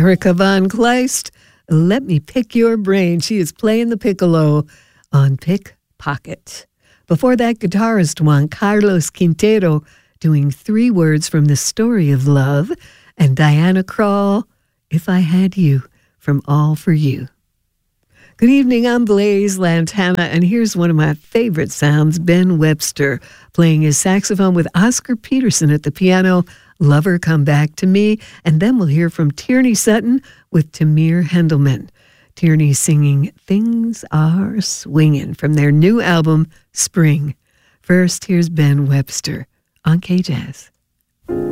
Erica Von Kleist, Let Me Pick Your Brain. She is playing the piccolo on Pickpocket. Before that, guitarist Juan Carlos Quintero doing 3 words from The Story of Love, and Diana Krall, If I Had You, from All For You. Good evening, I'm Blaze Lantana, and here's one of my favorite sounds, Ben Webster, playing his saxophone with Oscar Peterson at the piano, Lover Come Back to Me, and then we'll hear from Tierney Sutton with Tamir Hendelman. Tierney singing Things Are Swingin' from their new album, Spring. First, here's Ben Webster on K-Jazz.